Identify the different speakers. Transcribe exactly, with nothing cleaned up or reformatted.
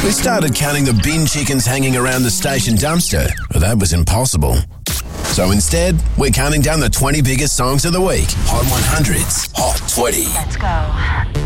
Speaker 1: We started counting the bin chickens hanging around the station dumpster, but that was impossible. So instead, we're counting down the twenty biggest songs of the week. Hot one hundreds, Hot twenty.
Speaker 2: Let's go.